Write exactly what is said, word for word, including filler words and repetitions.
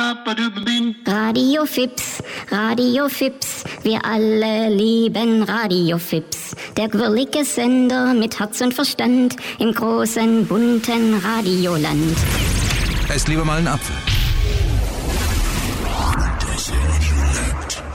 Radio Fips, Radio Fips, wir alle lieben Radio Fips. Der quirlige Sender mit Herz und Verstand im großen, bunten Radioland. Esst lieber mal einen Apfel. Das Radio Lab.